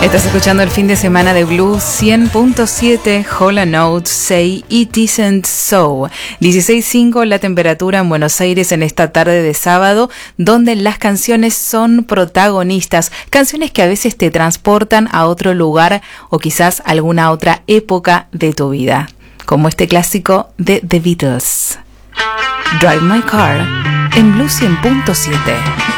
Estás escuchando el fin de semana de Blues 100.7, Hall & Oates, Say It Isn't So. 16.5 la temperatura en Buenos Aires en esta tarde de sábado, donde las canciones son protagonistas. Canciones que a veces te transportan a otro lugar o quizás alguna otra época de tu vida. Como este clásico de The Beatles. Drive My Car en Blues 100.7.